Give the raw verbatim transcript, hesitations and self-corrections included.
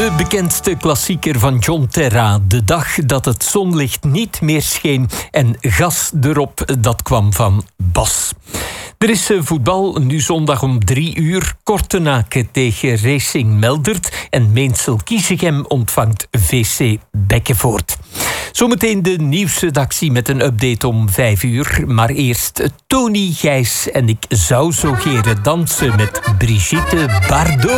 De bekendste klassieker van John Terra. De dag dat het zonlicht niet meer scheen. En gas erop, dat kwam van Bas. Er is voetbal, nu zondag om drie uur. Kortenaken tegen Racing Meldert. En Meensel-Kiezegem ontvangt V C Bekkenvoort. Zometeen de nieuwsredactie met een update om vijf uur. Maar eerst Tony Gijs en ik zou zo geren dansen met Brigitte Bardot.